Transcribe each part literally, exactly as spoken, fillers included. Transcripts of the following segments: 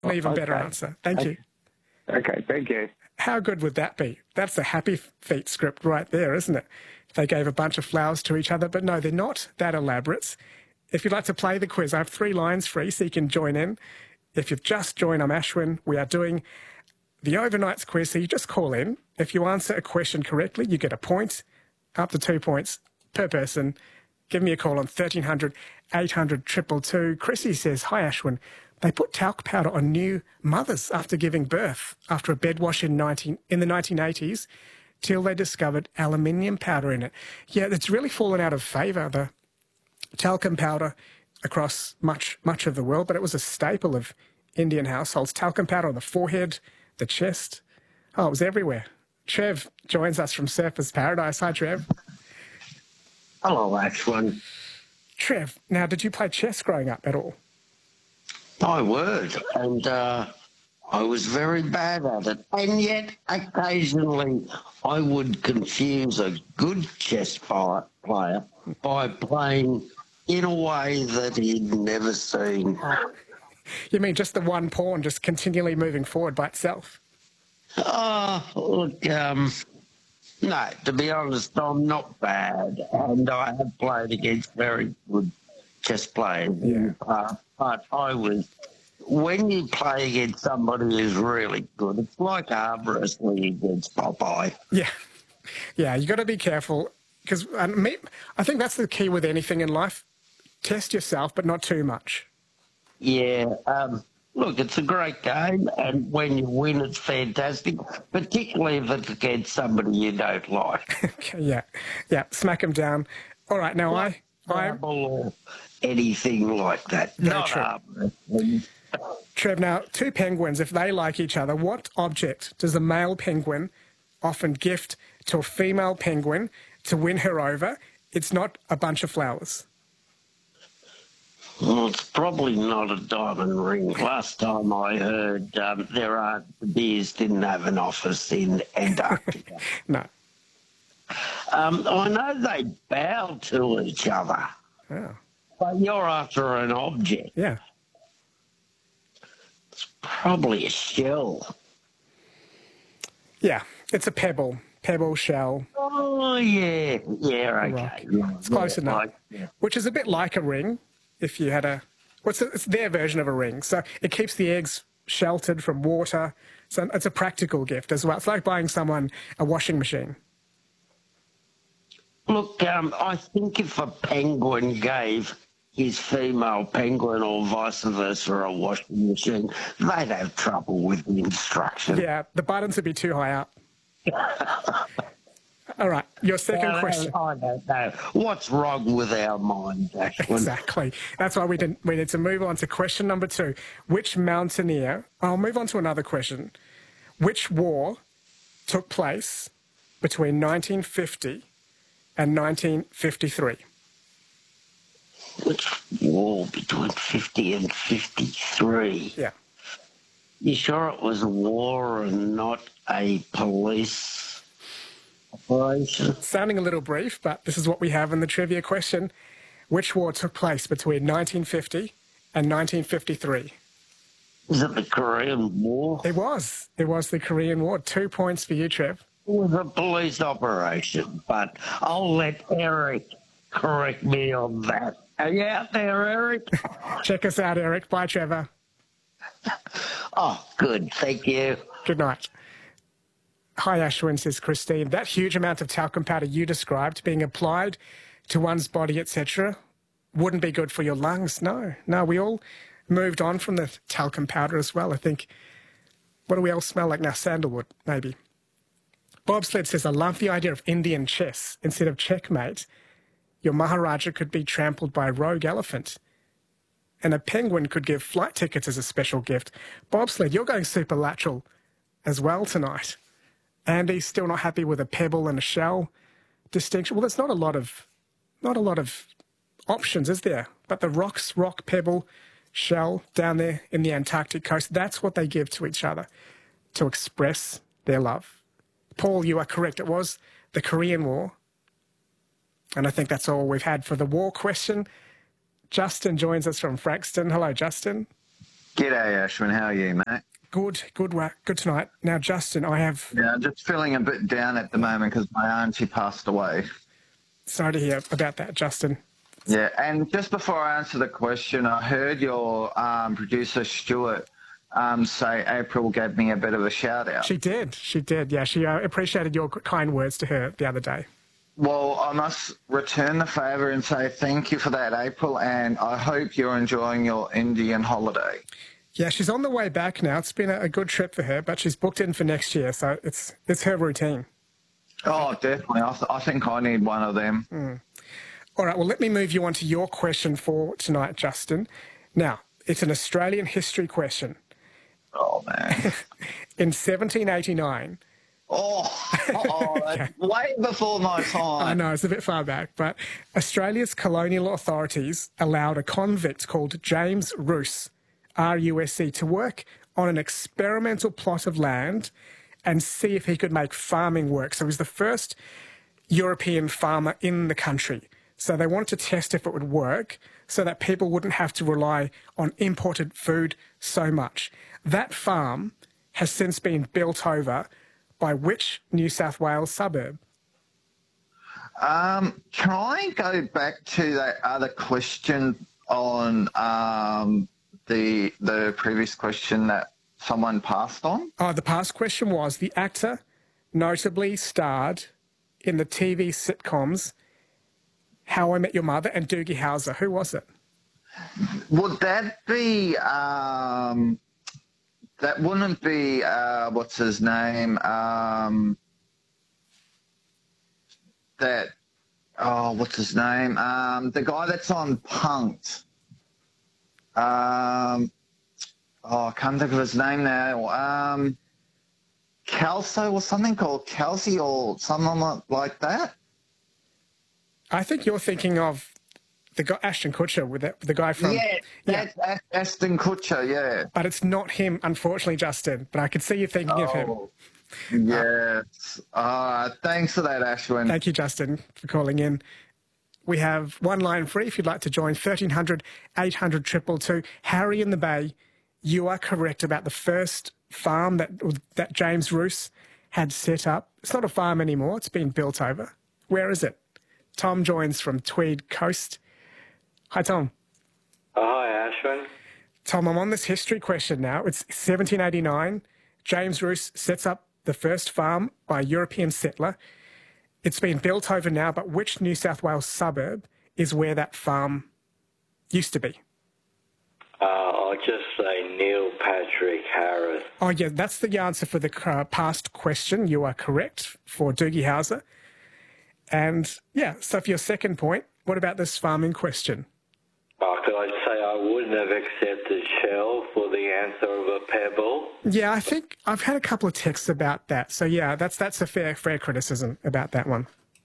An even okay. better answer. Thank okay. you. Okay, thank you. How good would that be? That's a Happy Feet script right there, isn't it? They gave a bunch of flowers to each other, but no, they're not that elaborate. If you'd like to play the quiz, I have three lines free, so you can join in. If you've just joined, I'm Ashwin. We are doing the overnights quiz, so you just call in. If you answer a question correctly, you get a point, up to two points per person. Give me a call on thirteen hundred, eight hundred, two two two. Chrissy says, hi Ashwin, they put talc powder on new mothers after giving birth, after a bed wash in, nineteen, in the nineteen eighties, till they discovered aluminium powder in it. Yeah, it's really fallen out of favour, the talcum powder across much, much of the world, but it was a staple of Indian households. Talcum powder on the forehead, the chest. Oh, it was everywhere. Trev joins us from Surfers Paradise. Hi, Trev. Hello, Ashwin. Trev, now, did you play chess growing up at all? I would, and uh, I was very bad at it. And yet, occasionally, I would confuse a good chess player by playing in a way that he'd never seen. You mean just the one pawn just continually moving forward by itself? Oh, look, um, no, to be honest, I'm not bad, and I have played against very good chess players Yeah. in the past, but I was, when you play against somebody who's really good, it's like arm wrestling against Popeye. Yeah. Yeah, you got to be careful, because I think that's the key with anything in life. Test yourself, but not too much. Yeah, um, look, it's a great game, and when you win, it's fantastic, particularly if it's against somebody you don't like. Okay, yeah, yeah, smack them down. All right, now I... I or anything like that. Very Not true. arm wrestling. Trev, now, two penguins, if they like each other, what object does a male penguin often gift to a female penguin to win her over? It's not a bunch of flowers. Well, it's probably not a diamond ring. Last time I heard, um, there aren't, the beers didn't have an office in Antarctica. No. um, I know they bow to each other, Oh. but you're after an object. Yeah. It's probably a shell. Yeah, it's a pebble. Pebble, shell. Oh, yeah. Yeah, okay. Rock. Yeah, It's close yeah, enough. like, yeah. Which is a bit like a ring, if you had a... What's it's their version of a ring. So it keeps the eggs sheltered from water. So it's a practical gift as well. It's like buying someone a washing machine. Look, um, I think if a penguin gave his female penguin or vice versa a washing machine, they'd have trouble with the instruction. Yeah, the buttons would be too high up. All right, your second Well, question. I don't know. What's wrong with our minds, Ashwin? Exactly. That's why we didn't. We need to move on to question number two. Which mountaineer? I'll move on to another question. Which war took place between nineteen fifty and nineteen fifty-three? Which war between fifty and fifty-three? Yeah. You sure it was a war and not a police operation? Sounding a little brief, but this is what we have in the trivia question. Which war took place between nineteen fifty and nineteen fifty-three? Was it the Korean War? It was. It was the Korean War. Two points for you, Trev. It was a police operation, but I'll let Eric correct me on that. Are you out there, Eric? Check us out, Eric. Bye, Trevor. Oh, good. Thank you. Good night. Hi, Ashwin, says Christine. That huge amount of talcum powder you described being applied to one's body, et cetera, wouldn't be good for your lungs. No, no, we all moved on from the talcum powder as well. I think, what do we all smell like now? Sandalwood, maybe. Bobsled says, I love the idea of Indian chess. Instead of checkmate, your Maharaja could be trampled by a rogue elephant. And a penguin could give flight tickets as a special gift. Bobsled, you're going superlateral as well tonight. Andy's still not happy with a pebble and a shell distinction. Well, there's not a lot of, not a lot of options, is there? But the rocks, rock, pebble, shell down there in the Antarctic coast, that's what they give to each other to express their love. Paul, you are correct. It was the Korean War. And I think that's all we've had for the war question. Justin joins us from Frankston. Hello, Justin. G'day, Ashwin. How are you, mate? Good, good work. Good tonight. Now, Justin, I have... Yeah, I'm just feeling a bit down at the moment because my auntie passed away. Sorry to hear about that, Justin. Yeah, and just before I answer the question, I heard your um, producer, Stuart, um, say April gave me a bit of a shout-out. She did. She did, yeah. She uh, appreciated your kind words to her the other day. Well, I must return the favour and say thank you for that, April, and I hope you're enjoying your Indian holiday. Yeah, she's on the way back now. It's been a, a good trip for her, but she's booked in for next year, so it's it's her routine. Oh, definitely. I, th- I think I need one of them. Mm. All right, well, let me move you on to your question for tonight, Justin. Now, it's an Australian history question. Oh, man. In seventeen eighty-nine... Oh, oh that's way before my time. I know, it's a bit far back, but Australia's colonial authorities allowed a convict called James Roos, R U S E, to work on an experimental plot of land and see if he could make farming work. So he was the first European farmer in the country. So they wanted to test if it would work so that people wouldn't have to rely on imported food so much. That farm has since been built over by which New South Wales suburb? Um, can I go back to that other question on um, the the previous question that someone passed on? Oh, the past question was, the actor notably starred in the T V sitcoms How I Met Your Mother and Doogie Howser. Who was it? Would that be... Um, that wouldn't be, uh, what's his name? Um, that, oh, what's his name? Um, the guy that's on Punk'd. Um, oh, I can't think of his name now. Um, Kelso or something called Kelsey or someone like that. I think you're thinking of the guy, Ashton Kutcher, with the, the guy from... Yeah, that's yeah. Ashton Kutcher, yeah. But it's not him, unfortunately, Justin. But I could see you thinking oh, of him. Yes. Uh, thanks for that, Ashwin. Thank you, Justin, for calling in. We have one line free if you'd like to join, thirteen hundred, eight hundred, two two two. Harry in the Bay, you are correct about the first farm that, that James Roos had set up. It's not a farm anymore. It's been built over. Where is it? Tom joins from Tweed Coast. Hi, Tom. Oh, hi, Ashwin. Tom, I'm on this history question now. It's seventeen eighty-nine. James Roos sets up the first farm by a European settler. It's been built over now, but which New South Wales suburb is where that farm used to be? Uh, I'll just say Neil Patrick Harris. Oh, yeah, that's the answer for the uh, past question. You are correct for Doogie Howser. And, yeah, so for your second point, what about this farming question? Oh, could I say I wouldn't have accepted Shell for the answer of a pebble? Yeah, I think I've had a couple of texts about that. So, yeah, that's that's a fair fair criticism about that one.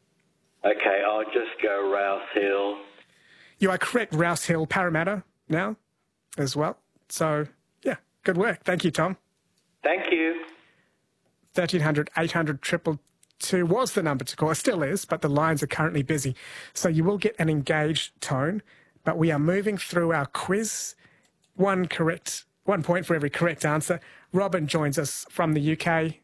Okay, I'll just go Rouse Hill. You are correct, Rouse Hill, Parramatta now as well. So, yeah, good work. Thank you, Tom. Thank you. thirteen hundred, eight hundred, triple two was the number to call. It still is, but the lines are currently busy. So you will get an engaged tone. But we are moving through our quiz. One correct, one point for every correct answer. Robin joins us from the U K.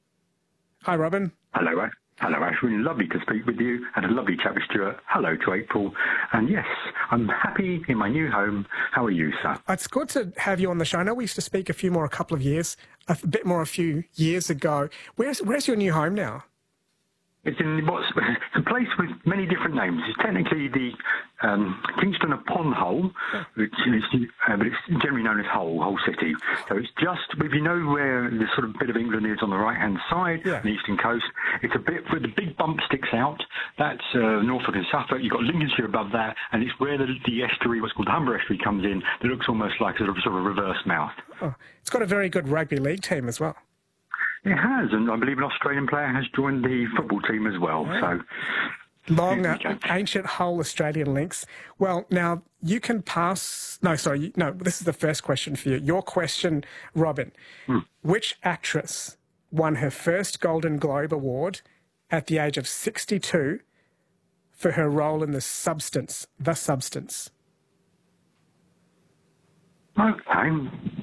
Hi, Robin. Hello, Ash. Hello, Ashwin. Lovely to speak with you. Had a lovely chat with Stuart. Hello to April. And yes, I'm happy in my new home. How are you, sir? It's good to have you on the show. I know we used to speak a few more, a couple of years, a bit more a few years ago. Where's where's your new home now? It's in what's it's a place with many different names. It's technically the um, Kingston upon Hull, which is, uh, but it's generally known as Hull, Hull City. So it's just, if you know where the sort of bit of England is on the right-hand side, yeah. the eastern coast, it's a bit where the big bump sticks out. That's uh, Norfolk and Suffolk. You've got Lincolnshire above that, and it's where the, the estuary, what's called the Humber Estuary, comes in. That looks almost like a sort of, sort of reverse mouth. Oh, it's got a very good rugby league team as well. It has, and I believe an Australian player has joined the football team as well. Yeah. So, long, uh, ancient whole Australian links. Well, now you can pass. No, sorry, no. This is the first question for you. Your question, Robin. Hmm. Which actress won her first Golden Globe Award at the age of sixty-two for her role in The Substance? The Substance. Okay.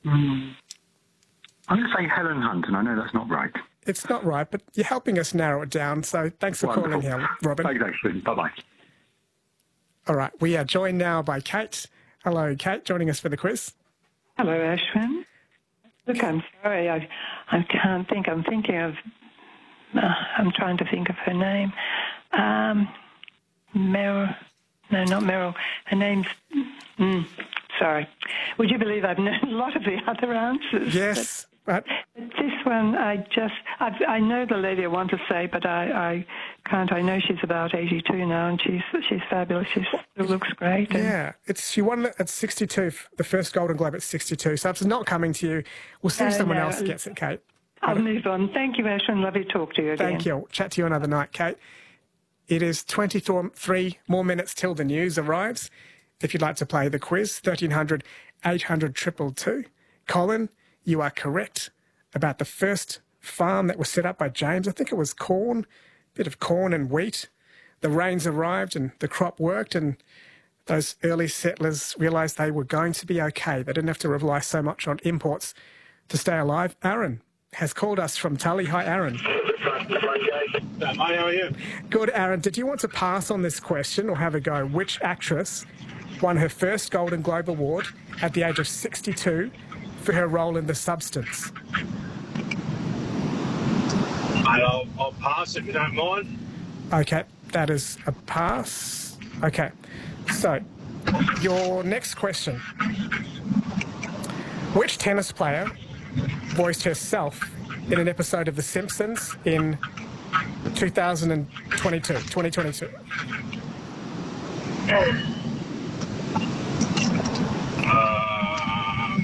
Mm. I'm going to say Helen Hunt, and I know that's not right. It's not right, but you're helping us narrow it down, so thanks for Wonderful. calling, Helen, Robin. Thanks, actually. Bye-bye. All right, we are joined now by Kate. Hello, Kate, joining us for the quiz. Hello, Ashwin. Look, I'm sorry, I, I can't think. I'm thinking of, uh, I'm trying to think of her name. Um, Meryl, no, not Meryl. Her name's, mm, sorry. Would you believe I've known a lot of the other answers? Yes. But But this one, I just, I, I know the lady I want to say, but I, I can't. I know she's about eighty-two now, and she's she's fabulous. She still looks great. And yeah, it's she won at sixty-two, the first Golden Globe at sixty-two, so if it's not coming to you, we'll see if No, someone no, else gets it, Kate. I'll move on. Thank you, Ashwin. Lovely to talk to you again. Thank you. I'll chat to you another night, Kate. It is twenty-three more minutes till the news arrives. If you'd like to play the quiz, thirteen hundred, eight hundred, two two two. Colin, you are correct about the first farm that was set up by James. I think it was corn, a bit of corn and wheat. The rains arrived and the crop worked, and those early settlers realised they were going to be okay. They didn't have to rely so much on imports to stay alive. Aaron has called us from Tully. Hi, Aaron. Hi, how are you? Good, Aaron. Did you want to pass on this question or have a go? Which actress won her first Golden Globe Award at the age of sixty-two for her role in The Substance? Mate, I'll, I'll pass if you don't mind. Okay, that is a pass. Okay, so your next question. Which tennis player voiced herself in an episode of The Simpsons in two thousand twenty-two, twenty twenty-two? Uh,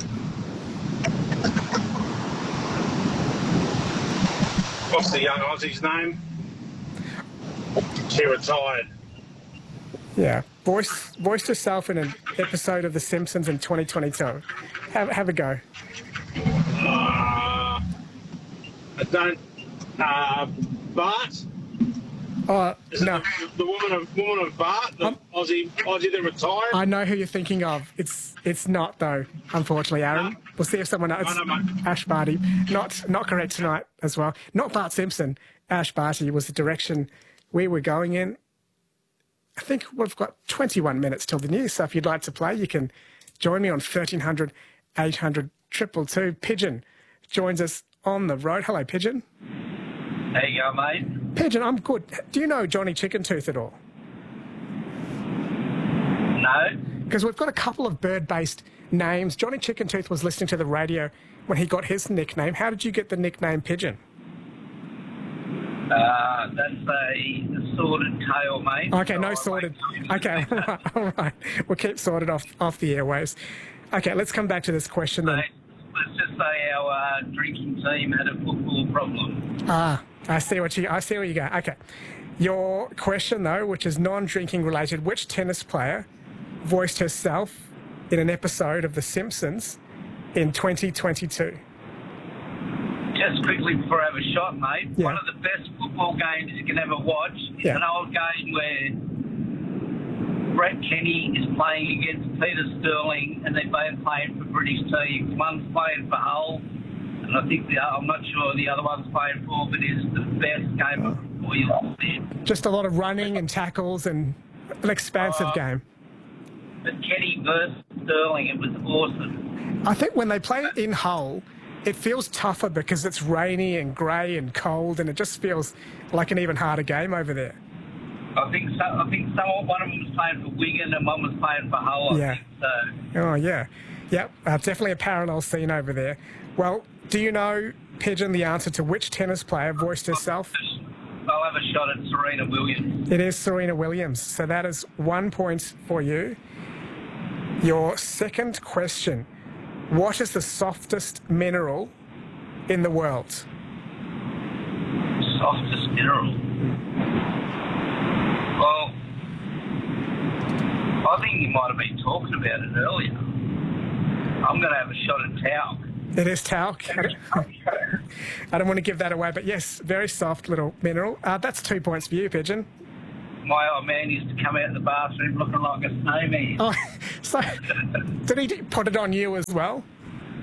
what's the young Aussie's name? She retired. Yeah, voiced voiced herself in an episode of The Simpsons in twenty twenty-two. Have have a go. Uh, I don't. Uh, Bart? Oh Is it no, the, the woman of woman of Bart, the Um, Aussie Aussie that retired. I know who you're thinking of. It's it's not though, unfortunately, Aaron. No. We'll see if someone else. I know, mate. Ash Barty, not not correct tonight as well. Not Bart Simpson. Ash Barty was the direction we were going in. I think we've got twenty-one minutes till the news, so if you'd like to play, you can join me on thirteen hundred, eight hundred, two two two. Pigeon joins us on the road. Hello, Pigeon. There you go, mate. Pigeon, I'm good. Do you know Johnny Chicken Tooth at all? No. Because we've got a couple of bird-based names. Johnny Chicken Tooth was listening to the radio when he got his nickname. How did you get the nickname Pigeon? Uh, that's a sorted tail, mate. Okay, So no I sorted. won't go into Okay, all right, all right. We'll keep sorted off, off the airwaves. Okay, let's come back to this question then. Mate, let's just say our uh, drinking team had a football problem. Ah, I see what you. I see where you go. Okay, your question though, which is non-drinking related, which tennis player voiced herself in an episode of The Simpsons in twenty twenty-two? Just quickly before I have a shot, mate, Yeah. one of the best football games you can ever watch is Yeah. an old game where Brett Kenny is playing against Peter Sterling, and they're both playing for British teams. One's playing for Hull, and I think the I'm not sure the other one's playing for, but it's the best game of football you'll see. Just a lot of running and tackles and an expansive Uh, game. But Kenny versus Sterling, it was awesome. I think when they play it in Hull, it feels tougher because it's rainy and grey and cold, and it just feels like an even harder game over there. I think so, I think some one of them was playing for Wigan and one was playing for Hull. I Yeah. think so. Oh, yeah. Yep, uh, definitely a parallel scene over there. Well, do you know, Pigeon, the answer to which tennis player voiced herself? I'll have a shot at Serena Williams. It is Serena Williams. So that is one point for you. Your second question. What is the softest mineral in the world? Softest mineral. Well, I think you might have been talking about it earlier. I'm going to have a shot at talc. It is talc. I don't want to give that away, but yes, very soft little mineral. Uh, that's two points for you, Pigeon. My old man used to come out of the bathroom looking like a snowman. Oh, so did he put it on you as well?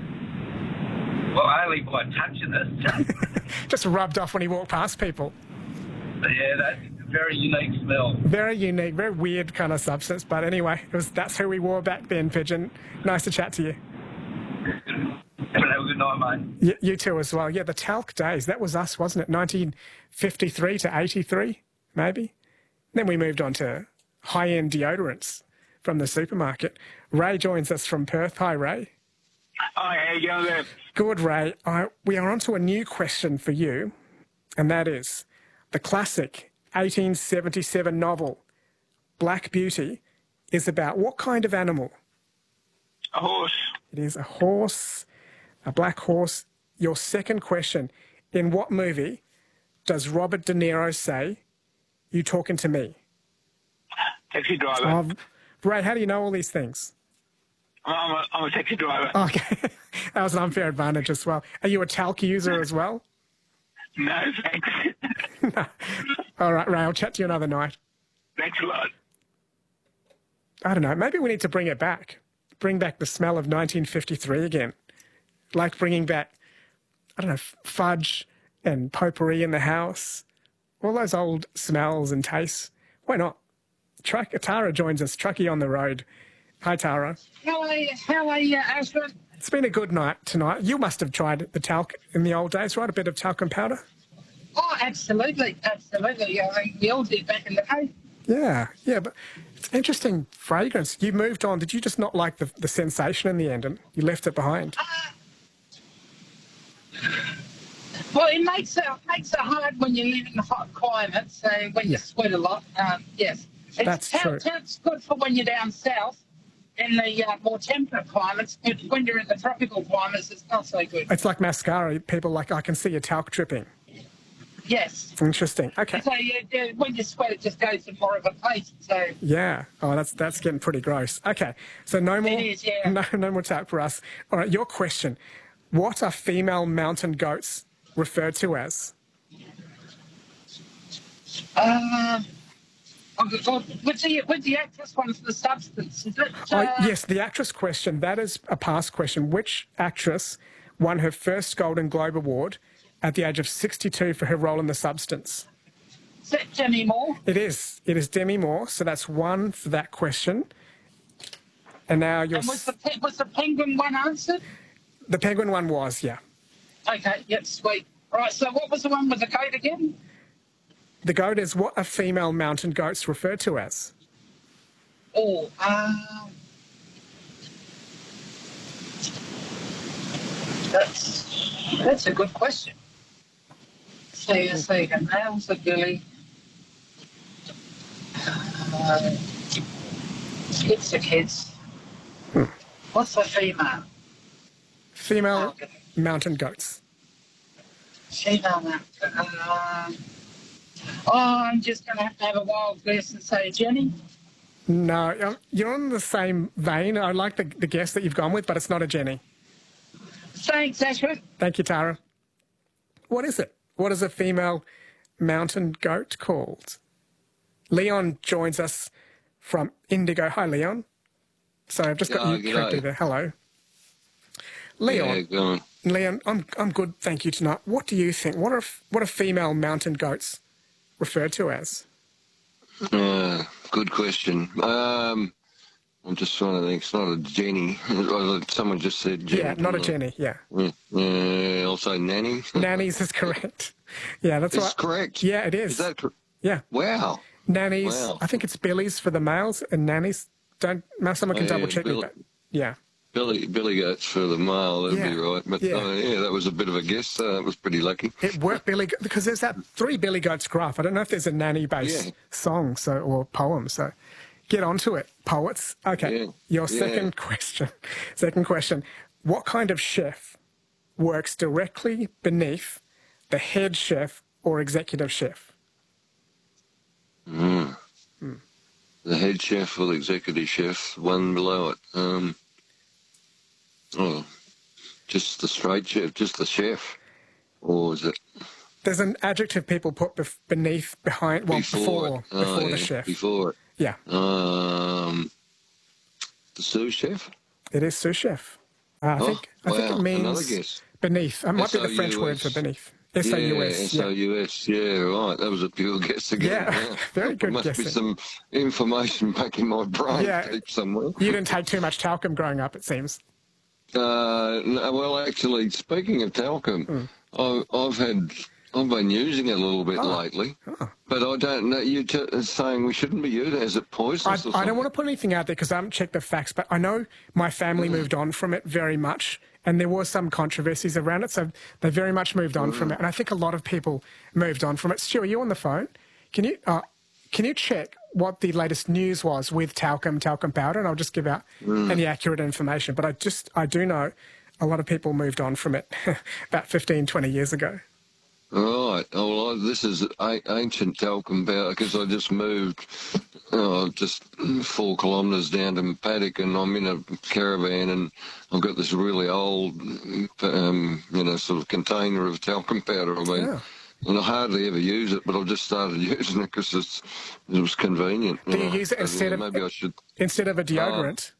Well, only by touching it. Just rubbed off when he walked past people. Yeah, that's a very unique smell. Very unique, very weird kind of substance. But anyway, it was that's who we wore back then, Pigeon. Nice to chat to you. Have a good night, mate. You, you too as well. Yeah, the talc days, that was us, wasn't it? nineteen fifty-three to eighty-three, maybe? Then we moved on to high-end deodorants from the supermarket. Ray joins us from Perth. Hi, Ray. Hi, how you going there? Good, Ray. I, we are on to a new question for you, and that is the classic eighteen seventy-seven novel, Black Beauty, is about what kind of animal? A horse. It is a horse, a black horse. Your second question, in what movie does Robert De Niro say, "You talking to me"? Taxi driver. Oh, Ray, how do you know all these things? I'm a, I'm a taxi driver. Okay, that was an unfair advantage as well. Are you a talc user as well? No, thanks. No. All right, Ray, I'll chat to you another night. Thanks a lot. I don't know, maybe we need to bring it back. Bring back the smell of nineteen fifty-three again. Like bringing back, I don't know, fudge and potpourri in the house. All those old smells and tastes. Why not? Truck, Tara joins us, Truckee on the road. Hi, Tara. How are you, how are you, Ashford? It's been a good night tonight. You must have tried the talc in the old days, right? A bit of talcum powder? Oh, absolutely, absolutely. Yeah, we all did back in the day. Yeah, yeah, but it's interesting fragrance. You moved on. Did you just not like the, the sensation in the end and you left it behind? Uh, well, it makes it, makes it hard when you live in hot climates, so when you Yeah. sweat a lot, um, yes. It's, That's talc- true. Talc's good for when you're down south in the uh, more temperate climates, but when you're in the tropical climates, it's not so good. It's like mascara. People like, I can see your talc dripping. Yes. Interesting. Okay. So you, you, when you sweat, it just goes to more of a paste, so... Yeah. Oh, that's that's getting pretty gross. Okay. So no more. It is, yeah. No, no more talc for us. All right. Your question: what are female mountain goats referred to as? Uh, with the with the actress one's the substance, is it? Oh, Uh, yes, the actress question. That is a past question. Which actress won her first Golden Globe Award at the age of sixty-two for her role in The Substance? Is that Demi Moore? It is. It is Demi Moore. So that's one for that question. And now you're... And was the, pe- was the penguin one answered? The penguin one was, yeah. Okay, yep, sweet. Right, so what was the one with the goat again? The goat is what are female mountain goats referred to as? Oh, um... That's, that's a good question. See a second. Males are Billy. Uh, kids are kids. Hmm. What's the female? Female Okay. mountain goats. Female mountain. Uh, oh, I'm just going to have to have a wild guess and say Jenny. No, um, you're on the same vein. I like the, the guess that you've gone with, but it's not a Jenny. Thanks, Ashford. Thank you, Tara. What is it? What is a female mountain goat called? Leon joins us from Indigo. Hi, Leon. Sorry, I've just got Yeah, you g'day. corrected there. Hello. Leon, Yeah, go on. Leon, I'm I'm good, thank you tonight. What do you think? What are what are female mountain goats referred to as? Uh, good question. Um, I'm just trying to think. It's not a Jenny. Someone just said Jenny. Yeah, not a didn't Jenny. Yeah, they? Yeah, also Nanny. nannies is correct. Yeah, that's It's right. correct. Yeah, it is. Is that cor- Yeah, Wow. nannies. Wow. I think it's Billies for the males and nannies. Don't someone can Oh, yeah, double check me. Bill- But yeah. Billy Billy Goats for the male, that'd Yeah, be right. But yeah. yeah. yeah, that was a bit of a guess. Uh, that was pretty lucky. It worked, Billy, because there's that Three Billy Goats graph. I don't know if there's a nanny-based Yeah. song so or poem. So get onto it, poets. Okay, Yeah. your Yeah. second question. Second question. What kind of chef works directly beneath the head chef or executive chef? Mm. The head chef or the executive chef, one below it. Um, oh, just the straight chef, just the chef, or is it There's an adjective people put bef- beneath, behind, well, before? before, it? before, Oh, the yeah, chef. Before it. Yeah, Um, the sous chef. it is sous chef. Uh, I Oh, think I think wow, it means another guess. beneath. It might be the French word for S O U S. beneath. S O U S. Yeah, S O U S, yeah, right. That was a pure guess again. Yeah, very good There must guessing. be some information back in my brain Yeah. deep somewhere. You didn't take too much talcum growing up, it seems. Uh, no, well, actually, speaking of talcum, Hmm. I, I've had, I've been using it a little bit lately, but I don't know. You're t- saying we shouldn't be using it. Is it I, poisonous or I something? don't want to put anything out there because I haven't checked the facts, but I know my family Mm. moved on from it very much, and there was some controversies around it, so they very much moved on from it. And I think a lot of people moved on from it. Stu, are you on the phone? Can you uh, can you check what the latest news was with talcum, talcum powder? And I'll just give out Mm. any accurate information. But I just I do know a lot of people moved on from it about fifteen, twenty years ago. Right. Oh, well, I, this is a- ancient talcum powder because I just moved oh, just four kilometres down to Paddock, and I'm in a caravan, and I've got this really old, um, you know, sort of container of talcum powder. I mean, Yeah. and I hardly ever use it, but I've just started using it because it's it was convenient. Do you know. use it So, instead of maybe I should. instead of a deodorant?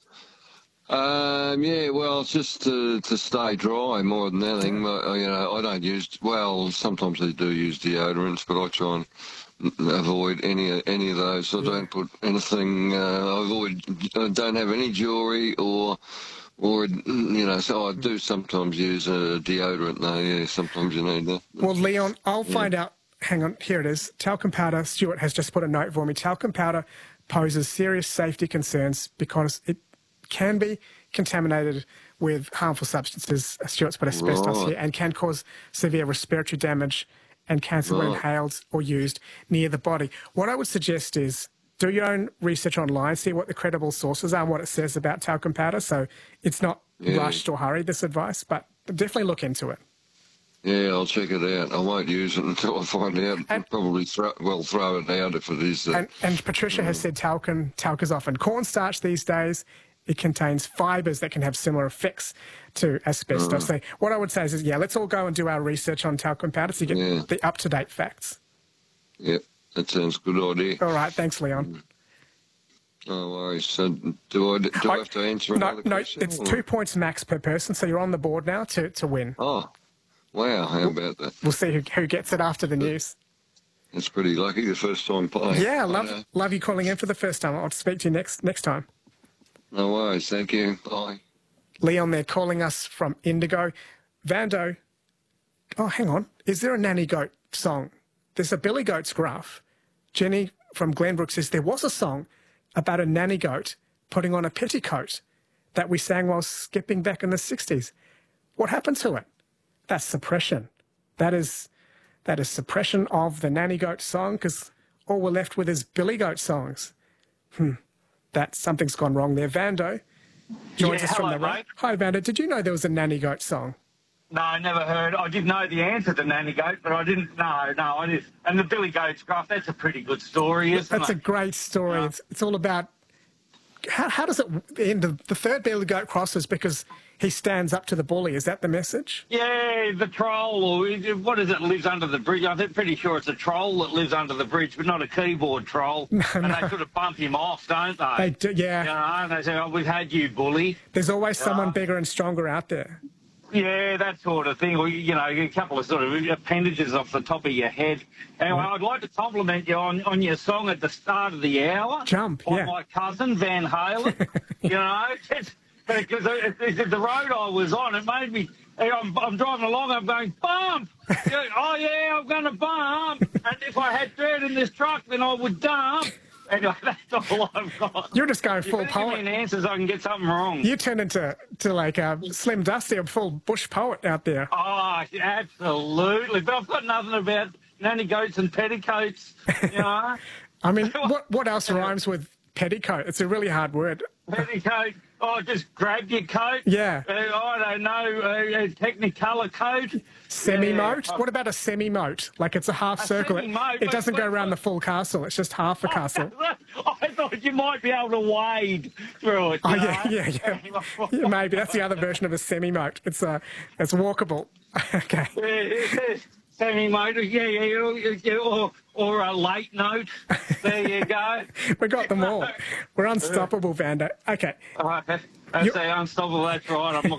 Um, yeah, well, it's just to, to stay dry more than anything. But, you know, I don't use, well, sometimes I do use deodorants, but I try and avoid any any of those. I don't put anything, uh, I avoid, I don't have any jewellery or, or, you know, so I do sometimes use a deodorant though, yeah, sometimes you need that. Well, Leon, I'll Yeah. find out. Hang on, here it is. Talcum powder, Stuart has just put a note for me. Talcum powder poses serious safety concerns because it can be contaminated with harmful substances, Stuart's put asbestos Right. here, and can cause severe respiratory damage and cancer when Right. inhaled or used near the body. What I would suggest is do your own research online, see what the credible sources are and what it says about talcum powder. So it's not Yeah. rushed or hurried, this advice, but definitely look into it. Yeah, I'll check it out. I won't use it until I find out. I'll probably throw, well, throw it out if it is. Uh, And, and Patricia has said talcum, talc is often cornstarch these days. It contains fibres that can have similar effects to asbestos. Mm. So what I would say is, yeah, let's all go and do our research on talcum powder to get Yeah. the up-to-date facts. Yep, that sounds a good idea. All right, thanks, Leon. No worries. So do I, do I have to answer No, another no, question? it's or- two points max per person, so you're on the board now to, to win. Oh, wow, how about that? We'll see who, who gets it after the news. That's pretty lucky the first time playing. Yeah, I love know. love you calling in for the first time. I'll speak to you next next time. No worries, thank you. Bye. Leon, they're calling us from Indigo. Vando, oh, hang on. Is there a Nanny Goat song? There's a Billy Goat's graph. Jenny from Glenbrook says there was a song about a nanny goat putting on a petticoat that we sang while skipping back in the sixties. What happened to it? That's suppression. That is that is suppression of the Nanny Goat song because all we're left with is Billy Goat songs. Hmm. That something's gone wrong there. Vando joins Yeah, us from hello, the right. mate. Hi, Vando. Did you know there was a Nanny Goat song? No, I never heard. I did know the answer to Nanny Goat, but I didn't know. No, I just. And the Billy Goat's graph, that's a pretty good story, isn't That's a it? great story. It's, it's all about how, how does it end? The, the third Billy Goat crosses because he stands up to the bully. Is that the message? Yeah, the troll, or what is it, lives under the bridge? I'm pretty sure it's a troll that lives under the bridge, but not a keyboard troll. No, and no. they sort of bump him off, don't they? They do, yeah. You know, and they say, oh, we've had you, bully. There's always someone Yeah. bigger and stronger out there. Yeah, that sort of thing. Or, you know, a couple of sort of appendages off the top of your head. Anyway, I'd like to compliment you on, on your song at the start of the hour. Jump, by yeah. my cousin, Van Halen. You know, it's, because it, it, the road I was on, it made me, I'm, I'm driving along, I'm going, bump! Oh, yeah, I'm going to bump! And if I had dirt in this truck, then I would dump. Anyway, that's all I've got. You're just going You full better give me poet. an answer so I can get something wrong. You turn into to like a Slim Dusty, a full bush poet out there. Oh, absolutely. But I've got nothing about nanny goats and petticoats, you know. I mean, what what else rhymes with petticoat? It's a really hard word. Petticoat. Oh, just grab your coat. Yeah. Uh, I don't know, uh, a Technicolor coat. Semi-moat? Yeah. What about a semi-moat? Like it's a half A circle. It, semi-moat, it but- doesn't go but- around the full castle. It's just half a castle. I thought you might be able to wade through it. Oh you yeah, know? yeah, yeah. Yeah, maybe that's the other version of a semi-moat. It's uh, it's walkable. Okay. Yeah, semi-motor, yeah, yeah, yeah, or, or a late note. There you go. We got them all. We're unstoppable, Vando. Okay. All right. That's a unstoppable. That's right. I'm not